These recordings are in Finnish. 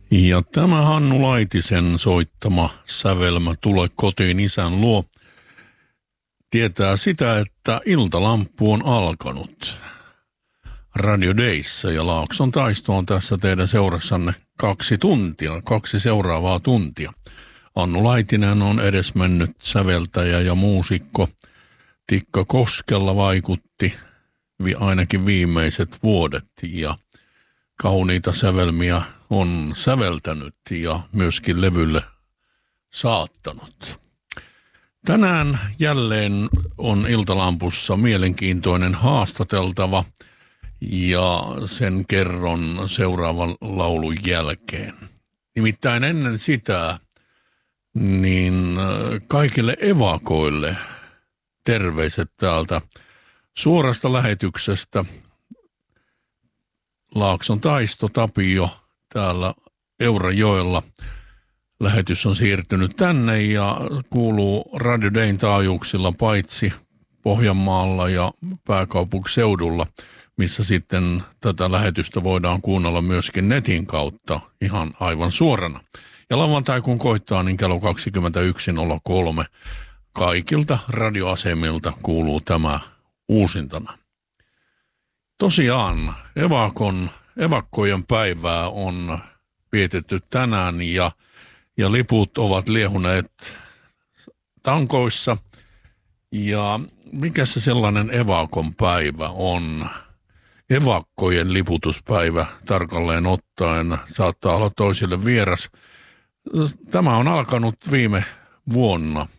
Ja tämä Hannu Laitisen soittama sävelmä Tule kotiin isän luo tietää sitä, että iltalamppu on alkanut Radio Dayssä ja Laakson taisto on tässä teidän seurassanne 2 tuntia, 2 seuraavaa tuntia. Hannu Laitinen on edesmennyt säveltäjä ja muusikko. Tikka Koskella vaikutti ainakin viimeiset vuodet ja kauniita sävelmiä on säveltänyt ja myöskin levylle saattanut. Tänään jälleen on Iltalampussa mielenkiintoinen haastateltava ja sen kerron seuraavan laulun jälkeen. Nimittäin ennen sitä niin kaikille evakoille terveiset täältä suorasta lähetyksestä. Laakson taisto Tapio täällä Eurajoella. Lähetys on siirtynyt tänne ja kuuluu Radio Dayn taajuuksilla paitsi Pohjanmaalla ja pääkaupunkiseudulla, missä sitten tätä lähetystä voidaan kuunnella myöskin netin kautta ihan aivan suorana. Ja lauantai kun koittaa, niin kello 21.03 kaikilta radioasemilta kuuluu tämä uusintana. Tosiaan evakkojen päivää on vietetty tänään ja liput ovat liehuneet tankoissa. Ja mikä se sellainen evakon päivä on? Evakkojen liputuspäivä tarkalleen ottaen saattaa olla toisille vieras. Tämä on alkanut viime vuonna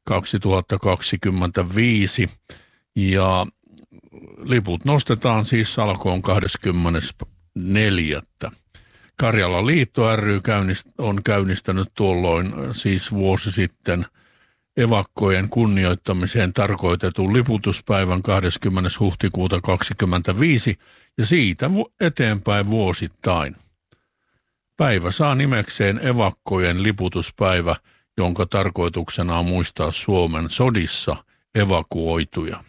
2025 ja liput nostetaan siis alkoon 24. Karjalan liitto ry on käynnistänyt tuolloin siis vuosi sitten evakkojen kunnioittamiseen tarkoitetun liputuspäivän 20. huhtikuuta 2025 ja siitä eteenpäin vuosittain. Päivä saa nimekseen evakkojen liputuspäivä, jonka tarkoituksena on muistaa Suomen sodissa evakuoituja.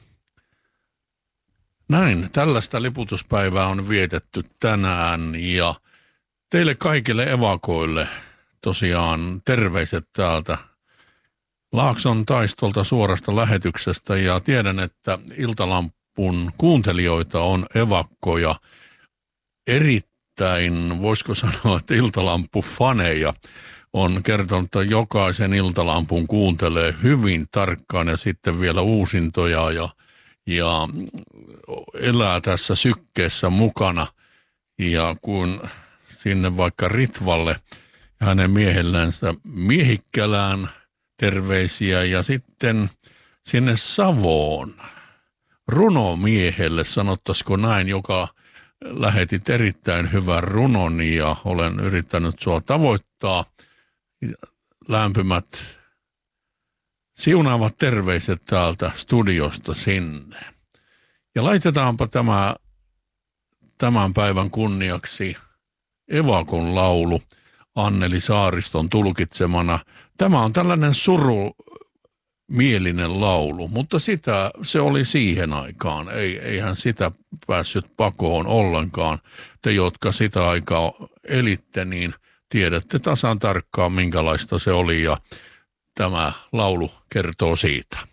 Näin, tällaista liputuspäivää on vietetty tänään ja teille kaikille evakoille tosiaan terveiset täältä Laakson taistolta suorasta lähetyksestä ja tiedän, että Iltalampun kuuntelijoita on evakkoja erittäin, voisiko sanoa, että Iltalampu-faneja on kertonut, että jokaisen Iltalampun kuuntelee hyvin tarkkaan ja sitten vielä uusintoja ja elää tässä sykkeessä mukana. Ja kun sinne vaikka Ritvalle ja hänen miehellänsä Miehikkälään terveisiä ja sitten sinne Savoon runomiehelle, sanottaisiko näin, joka lähetit erittäin hyvän runon ja olen yrittänyt sua tavoittaa. Lämpimät siunaavat terveiset täältä studiosta sinne. Ja laitetaanpa tämän päivän kunniaksi evakon laulu Anneli Saariston tulkitsemana. Tämä on tällainen surumielinen laulu, mutta se oli siihen aikaan. Eihän sitä päässyt pakoon ollenkaan. Te, jotka sitä aikaa elitte, niin tiedätte tasan tarkkaan, minkälaista se oli ja tämä laulu kertoo siitä.